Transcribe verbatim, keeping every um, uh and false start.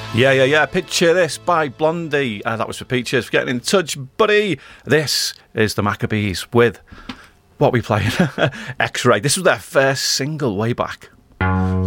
Yeah, yeah, yeah. Picture This by Blondie. Uh, that was for Peaches for getting in touch, buddy. This is the Maccabees with what we playing? X-Ray. This was their first single way back.